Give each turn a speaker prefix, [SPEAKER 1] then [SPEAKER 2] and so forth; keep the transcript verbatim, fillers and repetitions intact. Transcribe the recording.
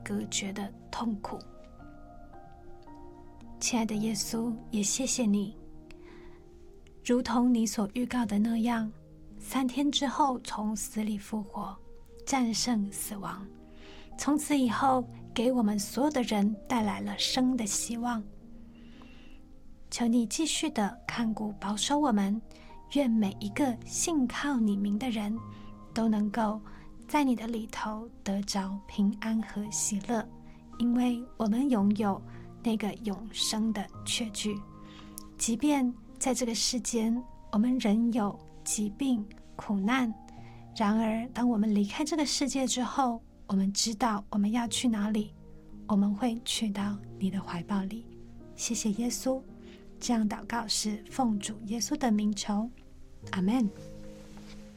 [SPEAKER 1] 隔绝的痛苦。亲爱的耶稣，也谢谢你，如同你所预告的那样，三天之后从死里复活，战胜死亡，从此以后给我们所有的人带来了生的希望。求你继续的看顾保守我们，愿每一个信靠你名的人都能够在你的里头得着平安和喜乐，因为我们拥有那个永生的确据。即便在这个世间我们仍有疾病苦难，然而当我们离开这个世界之后，我们知道我们要去哪里，我们会去到你的怀抱里。谢谢耶稣，这样祷告是奉主耶稣的名求，阿们。